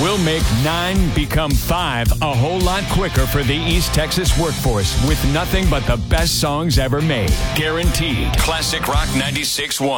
We'll make 9 become 5 a whole lot quicker for the East Texas workforce with nothing but the best songs ever made. Guaranteed. Classic Rock 96.1.